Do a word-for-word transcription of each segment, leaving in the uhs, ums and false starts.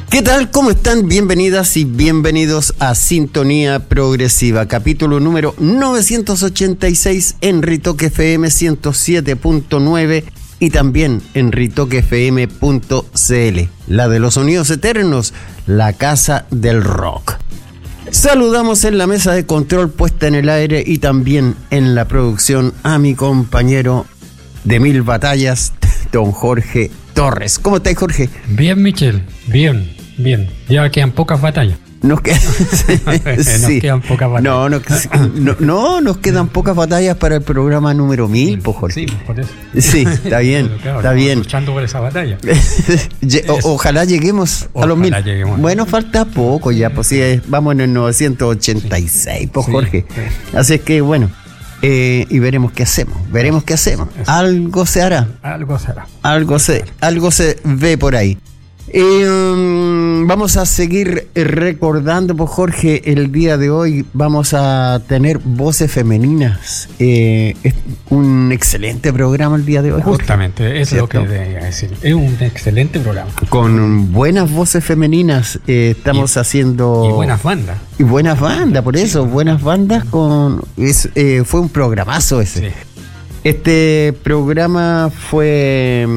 ¿Qué tal? ¿Cómo están? Bienvenidas y bienvenidos a Sintonía Progresiva, capítulo número novecientos ochenta y seis en Ritoque F M ciento siete punto nueve y también en ritoque f m punto c l, la de los sonidos eternos, la casa del rock. Saludamos en la mesa de control puesta en el aire y también en la producción a mi compañero de mil batallas, don Jorge Torres. ¿Cómo estás, Jorge? Bien, Michel, bien, bien. Ya quedan pocas batallas. Nos, quedan, sí. nos quedan pocas batallas. No, no, no, no, nos quedan pocas batallas para el programa número mil, pues, Jorge. Sí, por eso. Sí, está bien, Pero claro, está bien. Luchando por esa batalla. o, ojalá lleguemos ojalá a los mil. Lleguemos. Bueno, falta poco ya, pues sí, vamos en el novecientos ochenta y seis, pues, sí, Jorge. Sí. Así es que, bueno, eh, y veremos qué hacemos, veremos qué hacemos. Eso. Algo se hará. Algo será. Algo se, algo se ve por ahí. Eh, um, vamos a seguir recordando, pues, Jorge, el día de hoy vamos a tener voces femeninas. Eh, es un excelente programa el día de hoy, Jorge. Justamente, es ¿Cierto? lo que debía decir. Es un excelente programa. Con buenas voces femeninas eh, estamos y, haciendo... Y buenas bandas. Y buenas bandas, por eso, sí, buenas bandas con... Es, eh, fue un programazo ese. Sí. Este programa fue...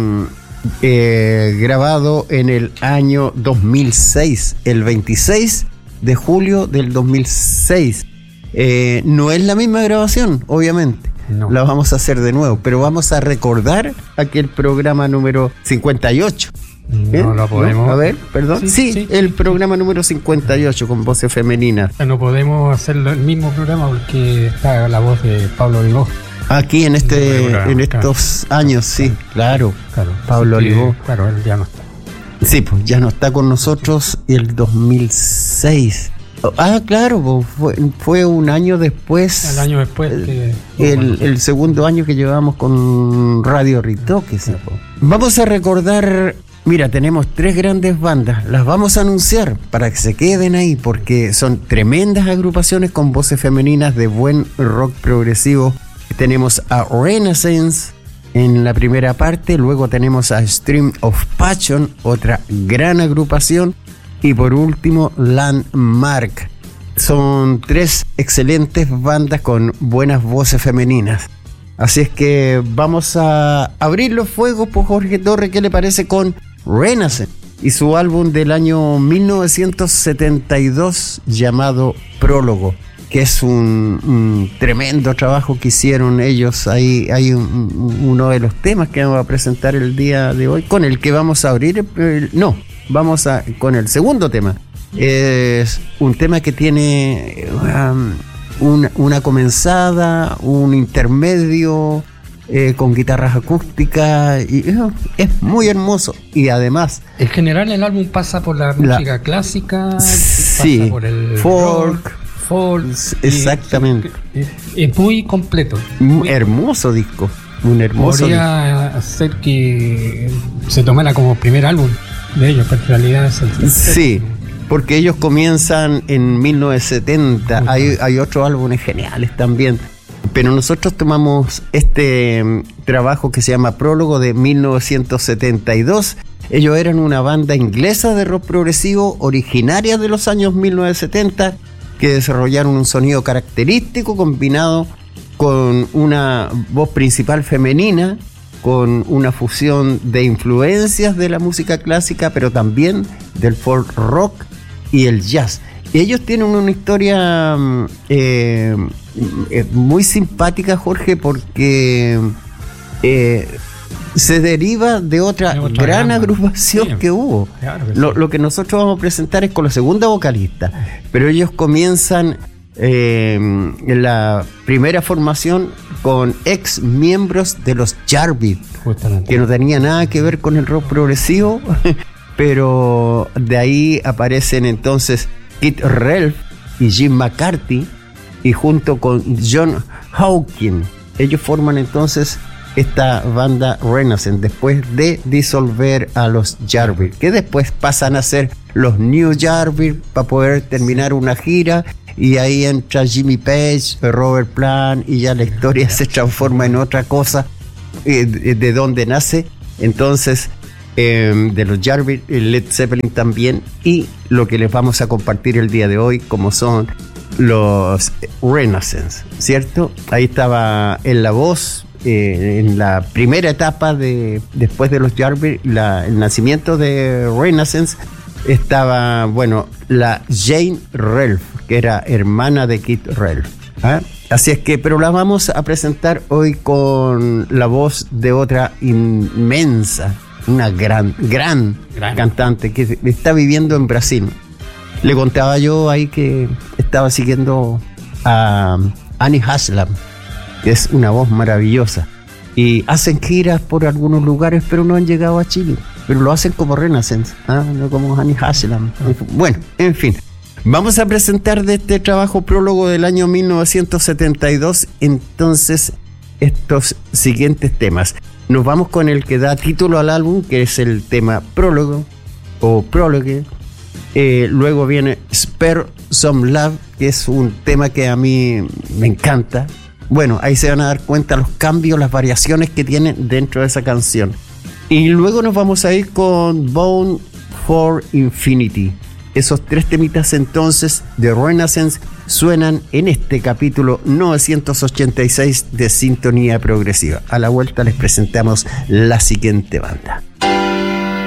Eh, grabado en el año dos mil seis, el veintiséis de julio del dos mil seis. Eh, no es la misma grabación, obviamente. No. La vamos a hacer de nuevo, pero vamos a recordar aquel programa número cincuenta y ocho. ¿Eh? No lo podemos. ¿No? A ver, perdón. Sí, sí, sí el sí, programa sí. número cincuenta y ocho con voces femeninas. No podemos hacerlo el mismo programa porque está la voz de Pablo Olivó. Aquí en este, programa, en estos claro. años, sí, claro. claro. Pablo sí, Olivó. Claro, él ya no está. Sí, pues ya no está con nosotros el dos mil seis. Ah, claro, pues fue, fue un año después. El año después que... El, el segundo año que llevamos con Radio Ritoque. Sí. Vamos a recordar... Mira, tenemos tres grandes bandas. Las vamos a anunciar para que se queden ahí porque son tremendas agrupaciones con voces femeninas de buen rock progresivo. Tenemos a Renaissance en la primera parte, luego tenemos a Stream of Passion, otra gran agrupación, y por último Landmark. Son tres excelentes bandas con buenas voces femeninas. Así es que vamos a abrir los fuegos por Jorge Torres. ¿Qué le parece con Renaissance y su álbum del año mil novecientos setenta y dos llamado Prólogo? Que es un, un tremendo trabajo que hicieron ellos. Ahí hay un, uno de los temas que vamos a presentar el día de hoy, con el que vamos a abrir, el, no, vamos a con el segundo tema. Es un tema que tiene um, una, una comenzada, un intermedio, eh, con guitarras acústicas, y uh, es muy hermoso. Y además... En general el álbum pasa por la, la música clásica, sí, pasa por el folk, rock, folk, exactamente. Es, es muy completo. Un hermoso disco. Un hermoso Podría disco. ser que se tomara como primer álbum de ellos, pero en realidad es el sí, porque ellos comienzan en mil novecientos setenta. Hay, hay otros álbumes geniales también. Pero nosotros tomamos este um, trabajo que se llama Prólogo de mil novecientos setenta y dos. Ellos eran una banda inglesa de rock progresivo originaria de los años mil novecientos setenta, que desarrollaron un sonido característico combinado con una voz principal femenina, con una fusión de influencias de la música clásica, pero también del folk rock y el jazz. Y ellos tienen una historia eh, muy simpática, Jorge, porque eh, se deriva de otra, de otra gran agrupación sí, que hubo. Claro que lo, sí. lo que nosotros vamos a presentar es con la segunda vocalista, pero ellos comienzan eh, en la primera formación con ex miembros de los Yardbirds, que no tenía nada que ver con el rock progresivo, pero de ahí aparecen entonces Keith Relf y Jim McCarthy, y junto con John Hawkins ellos forman entonces esta banda Renaissance, después de disolver a los Yardbirds, que después pasan a ser los New Yardbirds para poder terminar una gira, y ahí entra Jimmy Page, Robert Plant, y ya la historia se transforma en otra cosa, eh, de, de donde nace entonces eh, de los Yardbirds, Led Zeppelin también, y lo que les vamos a compartir el día de hoy, como son los Renaissance, ¿cierto? Ahí estaba en la voz, eh, en la primera etapa de después de los Yardbirds, la, el nacimiento de Renaissance, estaba, bueno, la Jane Relf, que era hermana de Keith Relf. ¿Ah? Así es que, pero la vamos a presentar hoy con la voz de otra inmensa, una gran, gran, gran cantante que está viviendo en Brasil. Le contaba yo ahí que estaba siguiendo a Annie Haslam, que es una voz maravillosa. Y hacen giras por algunos lugares, pero no han llegado a Chile. Pero lo hacen como Renaissance, ¿ah? No como Annie Haslam. Bueno, en fin. Vamos a presentar de este trabajo prólogo del año mil novecientos setenta y dos, entonces, estos siguientes temas. Nos vamos con el que da título al álbum, que es el tema prólogo o prólogue. Eh, luego viene Spare Some Love, que es un tema que a mí me encanta. Bueno, ahí se van a dar cuenta los cambios, las variaciones que tiene dentro de esa canción. Y luego nos vamos a ir con Bound for Infinity. Esos tres temitas entonces de Renaissance suenan en este capítulo novecientos ochenta y seis de Sintonía Progresiva. A la vuelta les presentamos la siguiente banda.